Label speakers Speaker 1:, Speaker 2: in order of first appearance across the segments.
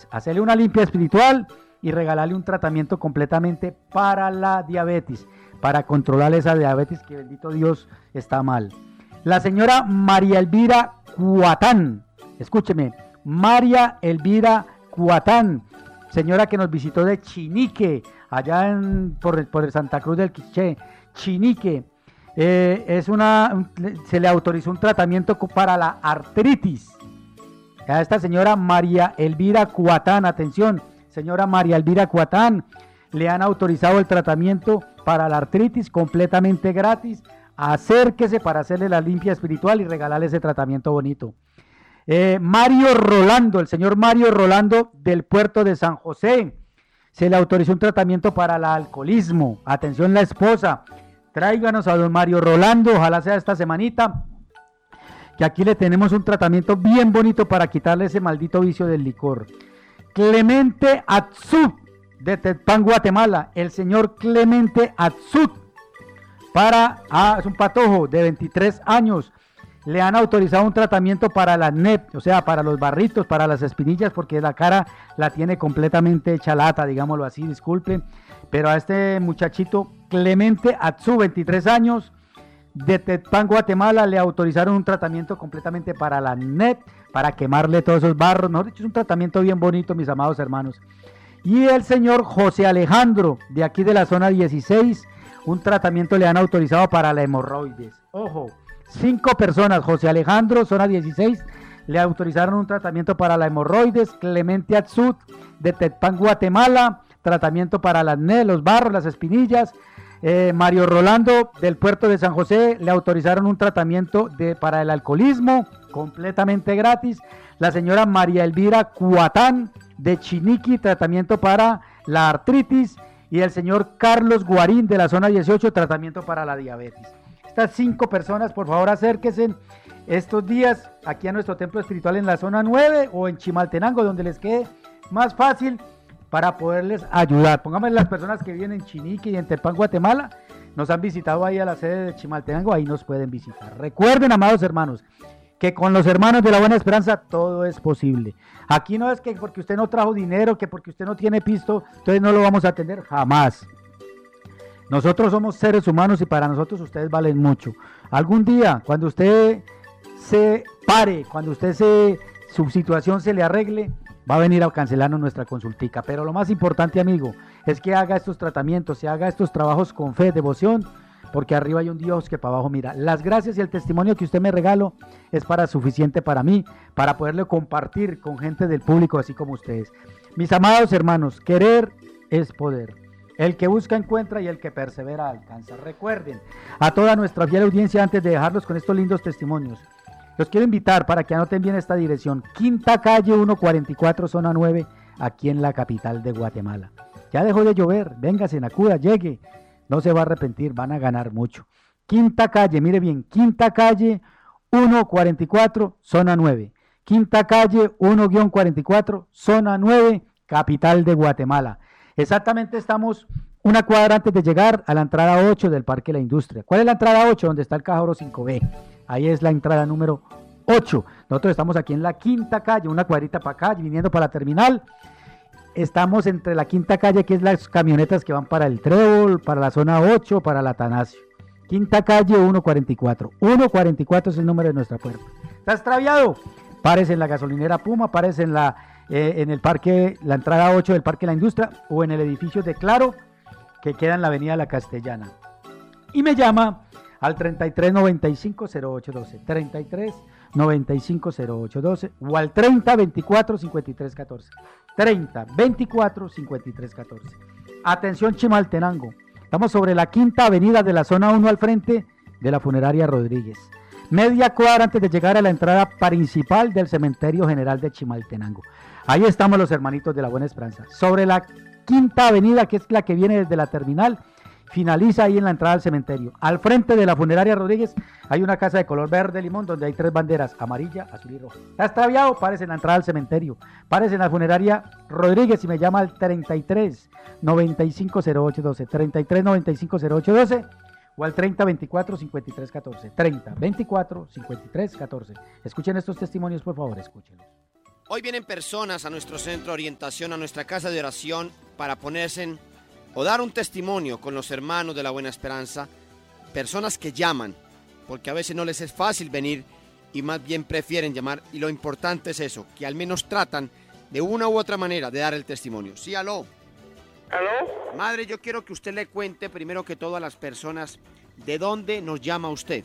Speaker 1: hacerle una limpia espiritual y regalarle un tratamiento completamente para la diabetes, para controlar esa diabetes que, bendito Dios, está mal. La señora María Elvira Cuatán, escúcheme, María Elvira Cuatán, señora que nos visitó de Chinique, allá por el Santa Cruz del Quiché, Chinique. Se le autorizó un tratamiento para la artritis. A esta señora María Elvira Cuatán, atención, señora María Elvira Cuatán, le han autorizado el tratamiento para la artritis completamente gratis. Acérquese para hacerle la limpia espiritual y regalarle ese tratamiento bonito. Mario Rolando, el señor Mario Rolando del puerto de San José, se le autorizó un tratamiento para el alcoholismo. Atención la esposa, tráiganos a don Mario Rolando, ojalá sea esta semanita, que aquí le tenemos un tratamiento bien bonito para quitarle ese maldito vicio del licor. Clemente Atzut, de Tepán, Guatemala, el señor Clemente Atzut, es un patojo de 23 años, le han autorizado un tratamiento para la acné, o sea, para los barritos, para las espinillas, porque la cara la tiene completamente hecha lata, digámoslo así, disculpen, pero a este muchachito Clemente Atzut, 23 años, de Tepán, Guatemala, le autorizaron un tratamiento completamente para la acné, para quemarle todos esos barros, mejor dicho, es un tratamiento bien bonito, mis amados hermanos. Y el señor José Alejandro, de aquí de la zona 16, un tratamiento le han autorizado para la hemorroides. Ojo, 5 personas, José Alejandro, zona 16, le autorizaron un tratamiento para la hemorroides. Clemente Atzut, de Tepán, Guatemala, tratamiento para la acné, los barros, las espinillas. Mario Rolando, del puerto de San José, le autorizaron un tratamiento para el alcoholismo, completamente gratis. La señora María Elvira Cuatán, de Chiniqui, tratamiento para la artritis. Y el señor Carlos Guarín, de la zona 18, tratamiento para la diabetes. Estas 5 personas, por favor, acérquense estos días aquí a nuestro templo espiritual en la zona 9 o en Chimaltenango, donde les quede más fácil para poderles ayudar. Pónganme las personas que viven en Chinique y en Tepán, Guatemala, nos han visitado ahí a la sede de Chimaltenango, ahí nos pueden visitar. Recuerden, amados hermanos, que con los hermanos de la Buena Esperanza todo es posible. Aquí no es que porque usted no trajo dinero, que porque usted no tiene pisto, entonces no lo vamos a atender, jamás. Nosotros somos seres humanos y para nosotros ustedes valen mucho. Algún día, cuando usted se pare, cuando su situación se le arregle, va a venir a cancelarnos nuestra consultica. Pero lo más importante, amigo, es que haga estos tratamientos, se haga estos trabajos con fe, devoción, porque arriba hay un Dios que para abajo mira. Las gracias y el testimonio que usted me regaló es suficiente para mí, para poderlo compartir con gente del público, así como ustedes. Mis amados hermanos, querer es poder. El que busca encuentra y el que persevera alcanza. Recuerden, a toda nuestra fiel audiencia, antes de dejarlos con estos lindos testimonios, los quiero invitar para que anoten bien esta dirección. Quinta calle 144, zona 9, aquí en la capital de Guatemala. Ya dejó de llover, véngase, acuda, llegue. No se va a arrepentir, van a ganar mucho. Quinta calle, mire bien, quinta calle 144, zona 9. Quinta calle 1-44, zona 9, capital de Guatemala. Exactamente estamos una cuadra antes de llegar a la entrada 8 del Parque La Industria. ¿Cuál es la entrada 8? Donde está el Cajoro 5B. Ahí es la entrada número 8. Nosotros estamos aquí en la quinta calle, una cuadrita para acá, viniendo para la terminal. Estamos entre la quinta calle, que es las camionetas que van para el Trébol, para la zona 8, para la Atanasio. Quinta calle 144. 144 es el número de nuestra puerta. ¿Está extraviado? Párese en la gasolinera Puma, párese en el parque, la entrada 8 del Parque La Industria, o en el edificio de Claro, que queda en la avenida La Castellana. Y me llama al 33 95 08 12, 33 95 08 12, o al 30 24 53 14, 30 24 53 14. Atención Chimaltenango, estamos sobre la quinta avenida de la zona 1 al frente de la funeraria Rodríguez. Media cuadra antes de llegar a la entrada principal del Cementerio General de Chimaltenango. Ahí estamos los hermanitos de la Buena Esperanza. Sobre la quinta avenida, que es la que viene desde la terminal, finaliza ahí en la entrada al cementerio. Al frente de la funeraria Rodríguez hay una casa de color verde limón donde hay 3 banderas, amarilla, azul y roja. ¿Está extraviado? Párese en la entrada al cementerio. Párese en la funeraria Rodríguez y me llama al 33 95 08 12, 33 95 08 12, o al 30 24 53 14, 30 24 53 14. Escuchen estos testimonios, por favor, escúchenlos.
Speaker 2: Hoy vienen personas a nuestro centro de orientación, a nuestra casa de oración, para ponerse o dar un testimonio con los hermanos de la Buena Esperanza. Personas que llaman, porque a veces no les es fácil venir y más bien prefieren llamar. Y lo importante es eso, que al menos tratan de una u otra manera de dar el testimonio. Sí, aló.
Speaker 3: ¿Aló?
Speaker 2: Madre, yo quiero que usted le cuente primero que todo a las personas de dónde nos llama usted.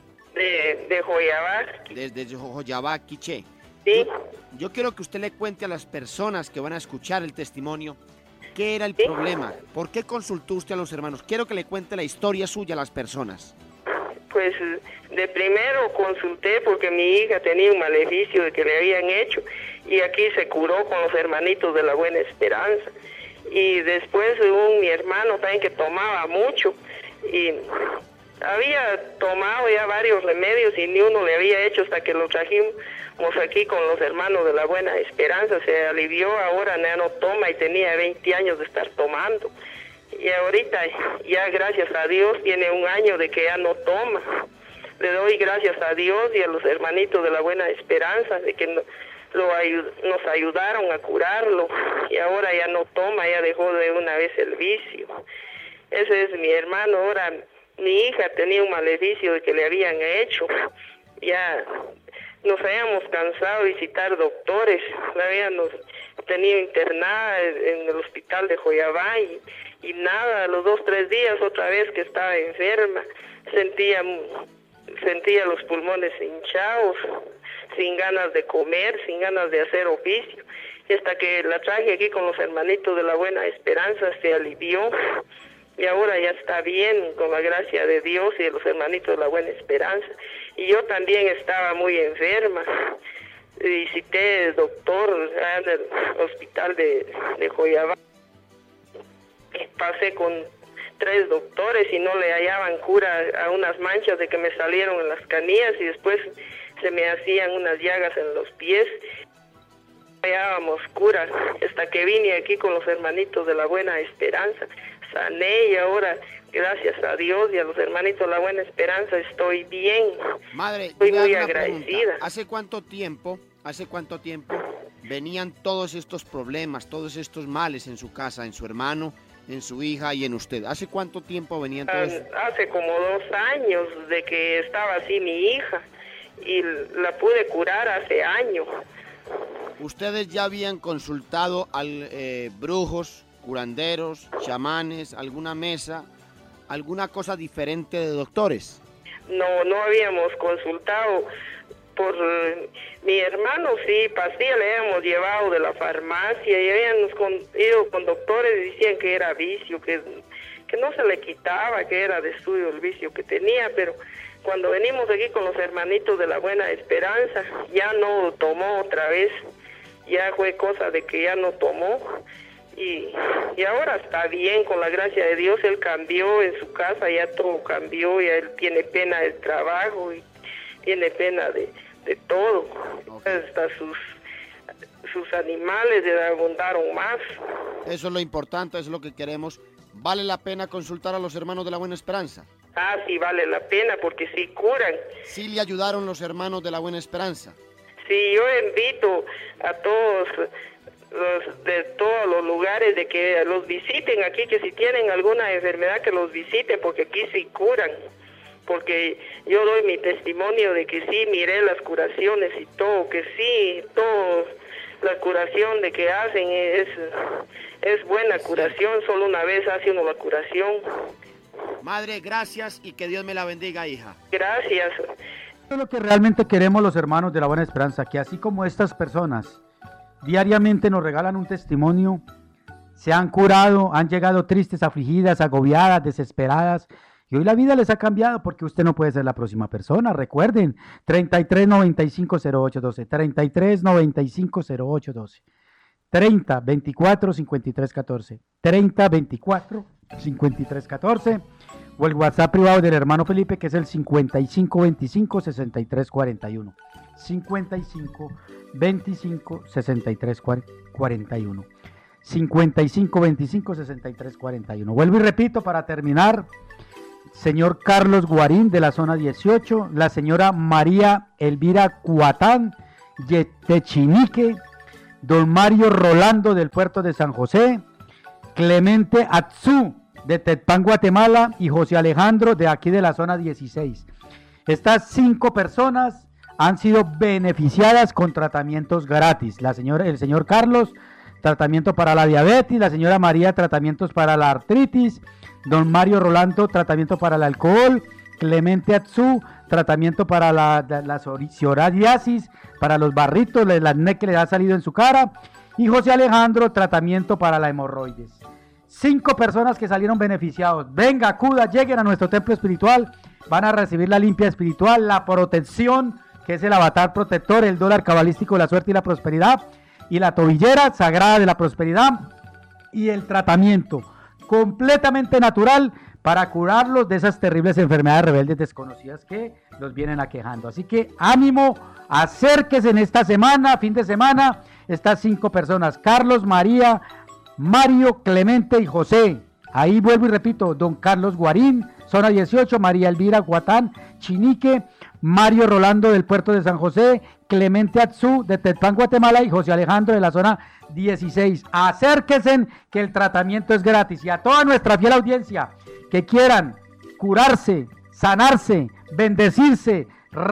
Speaker 3: De Joyabá.
Speaker 2: Desde Joyabá, Quiché.
Speaker 3: Sí.
Speaker 2: Yo quiero que usted le cuente a las personas que van a escuchar el testimonio qué era el problema, por qué consultó usted a los hermanos. Quiero que le cuente la historia suya a las personas.
Speaker 3: Pues de primero consulté porque mi hija tenía un maleficio de que le habían hecho y aquí se curó con los hermanitos de la Buena Esperanza. Y después mi hermano también que tomaba mucho y había tomado ya varios remedios y ni uno le había hecho hasta que lo trajimos aquí con los hermanos de la Buena Esperanza. Se alivió, ahora ya no toma y tenía 20 años de estar tomando. Y ahorita ya gracias a Dios tiene un año de que ya no toma. Le doy gracias a Dios y a los hermanitos de la Buena Esperanza de que nos ayudaron a curarlo y ahora ya no toma, ya dejó de una vez el vicio. Ese es mi hermano. Ahora mi hija tenía un maleficio de que le habían hecho. Ya nos habíamos cansado de visitar doctores, la habíamos tenido internada en el hospital de Joyabá y nada, a los 2 o 3 días otra vez que estaba enferma, sentía los pulmones hinchados, sin ganas de comer, sin ganas de hacer oficio, y hasta que la traje aquí con los hermanitos de la Buena Esperanza se alivió y ahora ya está bien con la gracia de Dios y de los hermanitos de la Buena Esperanza. Y yo también estaba muy enferma, visité el doctor en el hospital de Joyabá, pasé con 3 doctores y no le hallaban cura a unas manchas de que me salieron en las canillas y después se me hacían unas llagas en los pies. Hallábamos cura hasta que vine aquí con los hermanitos de la Buena Esperanza, sané y ahora gracias a Dios y a los hermanitos de la Buena Esperanza estoy bien.
Speaker 2: Madre,
Speaker 3: estoy muy agradecida.
Speaker 2: ¿Hace cuánto tiempo venían todos estos problemas, todos estos males en su casa, en su hermano, en su hija y en usted? ¿Hace cuánto tiempo venían todos?
Speaker 3: Hace como 2 años de que estaba así mi hija y la pude curar hace años.
Speaker 2: ¿Ustedes ya habían consultado al brujos, curanderos, chamanes, alguna mesa, alguna cosa diferente de doctores?
Speaker 3: No habíamos consultado. Por mi hermano sí, pastillas le habíamos llevado de la farmacia y habíamos ido con doctores y decían que era vicio, que no se le quitaba, que era de estudio el vicio que tenía, pero cuando venimos aquí con los hermanitos de la Buena Esperanza ya no tomó otra vez, ya fue cosa de que ya no tomó y ahora está bien con la gracia de Dios. Él cambió en su casa, ya todo cambió, ya él tiene pena del trabajo y tiene pena de todo. Okay. Hasta sus animales le abundaron más.
Speaker 2: Eso es lo importante, eso es lo que queremos. ¿Vale la pena consultar a los hermanos de la Buena Esperanza?
Speaker 3: Ah, sí, vale la pena porque sí curan.
Speaker 2: ¿Sí le ayudaron los hermanos de la Buena Esperanza?
Speaker 3: Sí, yo invito a todos de todos los lugares de que los visiten aquí, que si tienen alguna enfermedad que los visiten porque aquí sí curan. Porque yo doy mi testimonio de que sí miré las curaciones y todo, que sí, todo la curación de que hacen es buena curación, solo una vez hace uno la curación.
Speaker 2: Madre, gracias y que Dios me la bendiga, hija.
Speaker 3: Gracias.
Speaker 1: Eso es lo que realmente queremos los hermanos de la Buena Esperanza, que así como estas personas diariamente nos regalan un testimonio, se han curado, han llegado tristes, afligidas, agobiadas, desesperadas, y hoy la vida les ha cambiado porque usted no puede ser la próxima persona. Recuerden, 33 95 08 12, 33 95 08 12, 30 24 53 14, 30 24 53 14, o el WhatsApp privado del hermano Felipe, que es el 55 25 63 41, 55 25 63 41, 55 25 63 41. Vuelvo y repito para terminar: señor Carlos Guarín de la zona 18, la señora María Elvira Cuatán de Chinique, don Mario Rolando del puerto de San José, Clemente Atzú de Tetpán, Guatemala, y José Alejandro de aquí de la zona 16. Estas 5 personas han sido beneficiadas con tratamientos gratis. El señor Carlos, tratamiento para la diabetes; la señora María, tratamientos para la artritis; don Mario Rolando, tratamiento para el alcohol; Clemente Atzú, tratamiento para la psoriasis, para los barritos, el acné que le ha salido en su cara; y José Alejandro, tratamiento para la hemorroides. 5 personas que salieron beneficiados. Venga, acuda, lleguen a nuestro templo espiritual, van a recibir la limpia espiritual, la protección, que es el avatar protector, el dólar cabalístico de la suerte y la prosperidad, y la tobillera sagrada de la prosperidad, y el tratamiento completamente natural para curarlos de esas terribles enfermedades rebeldes desconocidas que los vienen aquejando. Así que ánimo, acérquese en esta semana, fin de semana, estas 5 personas: Carlos, María, Mario, Clemente y José. Ahí vuelvo y repito: don Carlos Guarín, zona 18, María Elvira Guatán, Chinique, Mario Rolando del puerto de San José, Clemente Atzú de Tetpán, Guatemala, y José Alejandro de la zona 16. Acérquense, que el tratamiento es gratis. Y a toda nuestra fiel audiencia que quieran curarse, sanarse, bendecirse,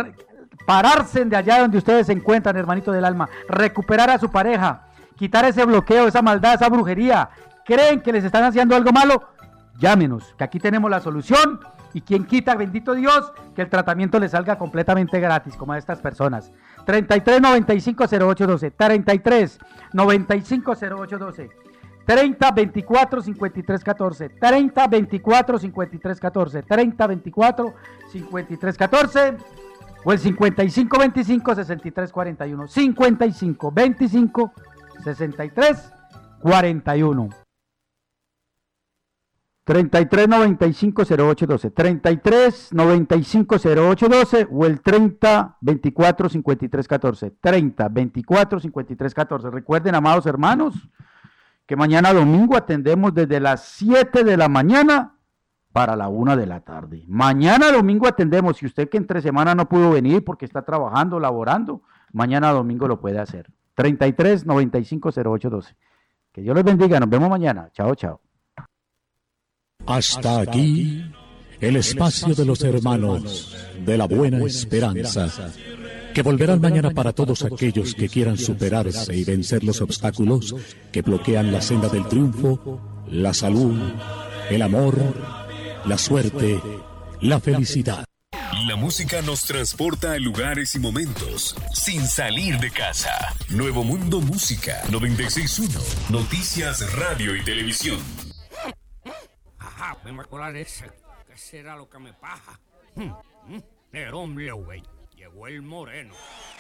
Speaker 1: pararse de allá donde ustedes se encuentran, hermanito del alma, recuperar a su pareja, quitar ese bloqueo, esa maldad, esa brujería, creen que les están haciendo algo malo, llámenos, que aquí tenemos la solución. Y quien quita, bendito Dios, que el tratamiento les salga completamente gratis, como a estas personas. 33 95 08 12, 33 95 08 12, 30 24 53 14, 30 24 53 14, 30 24 53 14, o el 55 25 63 41, 55 25 63 41. 33 95 08 12, 33 95 08 12, o el 30 24 53 14, 30 24 53 14. Recuerden, amados hermanos, que mañana domingo atendemos desde las 7 de la mañana para la 1 de la tarde. Mañana domingo atendemos. Si usted que entre semana no pudo venir porque está trabajando, laborando, mañana domingo lo puede hacer. 33 95 08 12. Que Dios los bendiga. Nos vemos mañana. Chao, chao.
Speaker 4: Hasta aquí el espacio de los hermanos de la Buena Esperanza, que volverán mañana para todos aquellos que quieran superarse y vencer los obstáculos que bloquean la senda del triunfo, la salud, el amor, la suerte, la felicidad.
Speaker 5: La música nos transporta a lugares y momentos sin salir de casa. Nuevo Mundo Música 96.1. Noticias, radio y televisión.
Speaker 6: Ajá, me voy a colar ese. ¿Qué será lo que me pasa? El hombre, güey. Llegó el moreno.